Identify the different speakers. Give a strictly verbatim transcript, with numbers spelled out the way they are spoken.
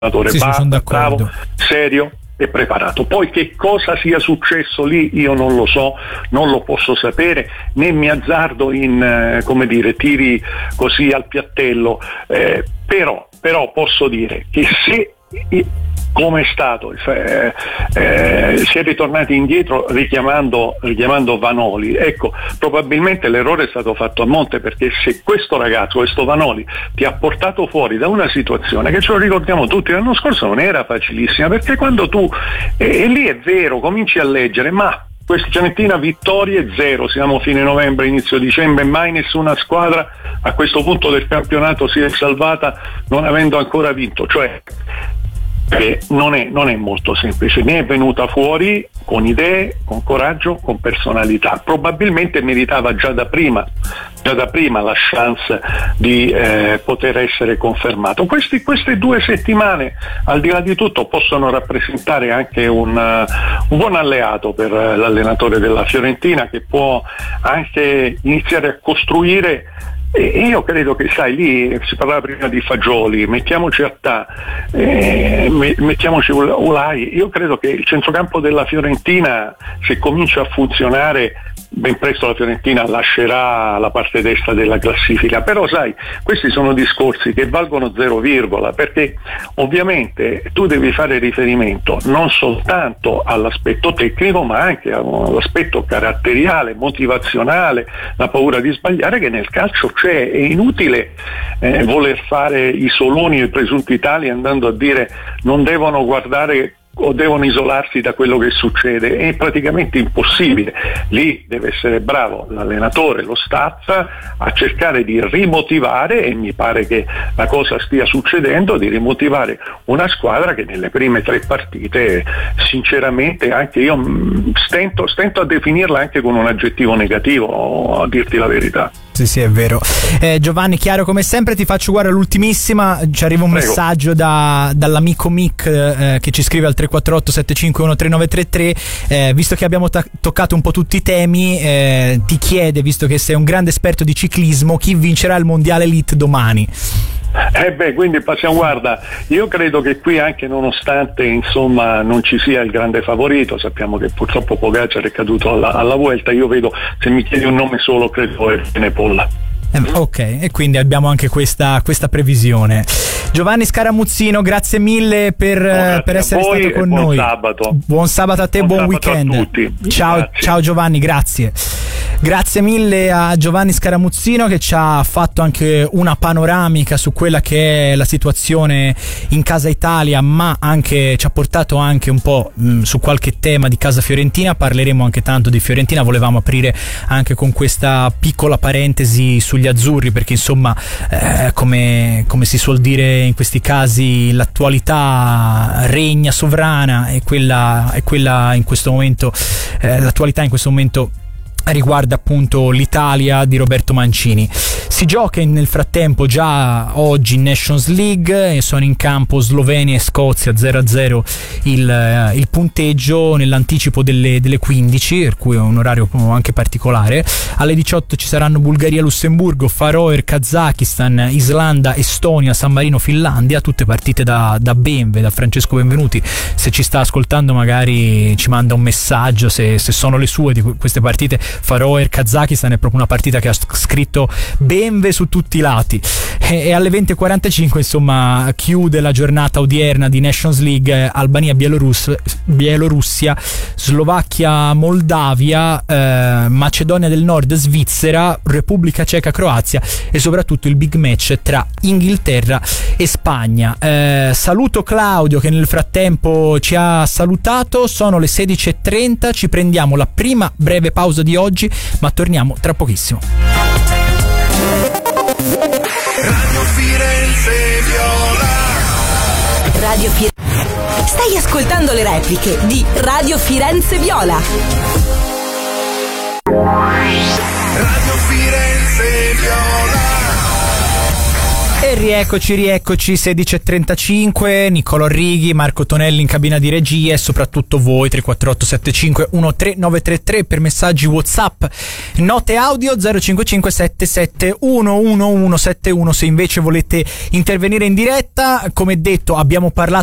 Speaker 1: Sì,
Speaker 2: va,
Speaker 1: sono d'accordo.
Speaker 2: bravo, serio e preparato. Poi che cosa sia successo lì io non lo so, non lo posso sapere, né mi azzardo in eh, come dire tiri così al piattello, eh, però, però posso dire che se come è stato, eh, eh, si è ritornati indietro richiamando, richiamando Vanoli, ecco, probabilmente l'errore è stato fatto a monte, perché se questo ragazzo, questo Vanoli, ti ha portato fuori da una situazione che, ce lo ricordiamo tutti, l'anno scorso non era facilissima, perché quando tu, e, e lì è vero, cominci a leggere, ma questa Fiorentina vittorie zero, siamo fine novembre, inizio dicembre, mai nessuna squadra a questo punto del campionato si è salvata non avendo ancora vinto, cioè che non è, non è molto semplice, ne è venuta fuori con idee, con coraggio, con personalità, probabilmente meritava già da prima già da prima la chance di eh, poter essere confermato. Questi, queste due settimane, al di là di tutto, possono rappresentare anche un, uh, un buon alleato per uh, l'allenatore della Fiorentina, che può anche iniziare a costruire. E io credo che, sai, lì si parlava prima di Fagioli, mettiamoci Attà, eh, mettiamoci Ulai, io credo che il centrocampo della Fiorentina, se comincia a funzionare, ben presto la Fiorentina lascerà la parte destra della classifica. Però sai, questi sono discorsi che valgono zero virgola, perché ovviamente tu devi fare riferimento non soltanto all'aspetto tecnico, ma anche all'aspetto caratteriale, motivazionale, la paura di sbagliare che nel calcio c'è. È inutile eh, voler fare i soloni e i presunti tali andando a dire non devono guardare o devono isolarsi da quello che succede. È praticamente impossibile. Lì deve essere bravo l'allenatore, lo staff, a cercare di rimotivare, e mi pare che la cosa stia succedendo, di rimotivare una squadra che nelle prime tre partite, sinceramente, anche io stento, stento a definirla anche con un aggettivo negativo, a dirti la verità.
Speaker 1: Sì, sì, è vero. Eh, Giovanni, chiaro come sempre, ti faccio guardare l'ultimissima. Ci arriva un Prego. messaggio da, dall'amico Mick eh, che ci scrive al tre quattro otto sette cinque uno tre nove tre tre. Eh, visto che abbiamo ta- toccato un po' tutti i temi, eh, ti chiede, visto che sei un grande esperto di ciclismo, chi vincerà il mondiale elite domani?
Speaker 2: Eh beh, quindi passiamo, guarda, io credo che qui, anche nonostante insomma non ci sia il grande favorito, sappiamo che purtroppo Pogacar è caduto alla, alla Vuelta, io vedo, se mi chiedi un nome solo, credo è Evenepoel.
Speaker 1: Eh, ok, e quindi abbiamo anche questa, questa previsione. Giovanni Scaramuzzino, grazie mille per,
Speaker 2: no,
Speaker 1: per essere stato con
Speaker 2: buon
Speaker 1: noi.
Speaker 2: Sabato.
Speaker 1: Buon sabato a te, buon, buon weekend.
Speaker 2: A tutti.
Speaker 1: Ciao,
Speaker 2: Grazie.
Speaker 1: ciao Giovanni, grazie. Grazie mille a Giovanni Scaramuzzino, che ci ha fatto anche una panoramica su quella che è la situazione in Casa Italia, ma anche ci ha portato anche un po' mh, su qualche tema di Casa Fiorentina. Parleremo anche tanto di Fiorentina, volevamo aprire anche con questa piccola parentesi sugli azzurri, perché insomma eh, come, come si suol dire in questi casi, l'attualità regna sovrana, e quella, è quella in questo momento, eh, l'attualità in questo momento riguarda appunto l'Italia di Roberto Mancini. Si gioca nel frattempo già oggi in Nations League e sono in campo Slovenia e Scozia, zero a zero il, il punteggio nell'anticipo delle, delle quindici, per cui è un orario anche particolare. Alle diciotto ci saranno Bulgaria, Lussemburgo, Faroe, Kazakistan, Islanda, Estonia, San Marino, Finlandia, tutte partite da, da Benve, da Francesco Benvenuti. Se ci sta ascoltando magari ci manda un messaggio se, se sono le sue di queste partite. Faroe, Kazakistan è proprio una partita che ha scritto Benve su tutti i lati. E, e alle venti e quarantacinque insomma chiude la giornata odierna di Nations League Albania, Bielorus, Bielorussia, Slovacchia, Moldavia, eh, Macedonia del Nord, Svizzera, Repubblica Ceca, Croazia, e soprattutto il big match tra Inghilterra e Spagna. Eh, saluto Claudio, che nel frattempo ci ha salutato. Sono le sedici e trenta, ci prendiamo la prima breve pausa di oggi, ma torniamo tra pochissimo.
Speaker 3: Radio Firenze Viola. Radio Firenze. Stai ascoltando le repliche di Radio Firenze Viola. Radio Firenze Viola.
Speaker 1: E rieccoci, rieccoci, sedici e trentacinque, Niccolò Righi, Marco Tonelli in cabina di regia e soprattutto voi, tre quattro otto sette cinque uno tre nove tre tre per messaggi WhatsApp, note audio zero cinque cinque sette sette uno uno uno sette uno se invece volete intervenire in diretta. Come detto, abbiamo parlato